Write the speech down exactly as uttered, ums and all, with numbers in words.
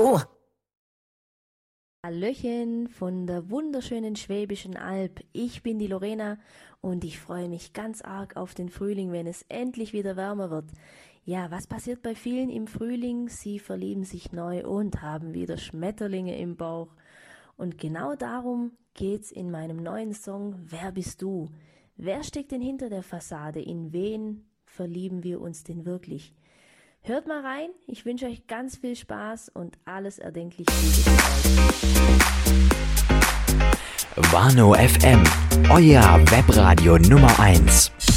Hallöchen von der wunderschönen Schwäbischen Alb. Ich bin die Lorena und ich freue mich ganz arg auf den Frühling, wenn es endlich wieder wärmer wird. Ja, was passiert bei vielen im Frühling? Sie verlieben sich neu und haben wieder Schmetterlinge im Bauch. Und genau darum geht's in meinem neuen Song Wer bist du? Wer steckt denn hinter der Fassade? In wen verlieben wir uns denn wirklich? Hört mal rein, ich wünsche euch ganz viel Spaß und alles erdenklich Gute für euch. Warnow F M, euer Webradio Nummer eins.